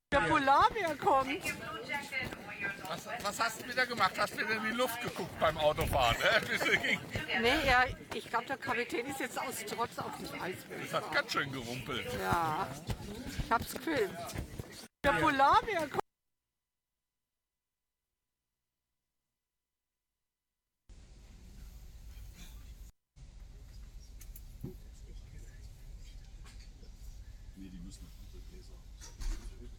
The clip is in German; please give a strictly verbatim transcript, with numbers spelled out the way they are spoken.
Der Polarbär kommt. Was, was hast du wieder gemacht? Hast du wieder in die Luft geguckt beim Autofahren? Ne? Nee, ja, ich glaube, der Kapitän ist jetzt aus Trotz auf dem Eisberg. Das hat ganz schön gerumpelt. Ja, ich hab's gefilmt. Der Polarbär kommt.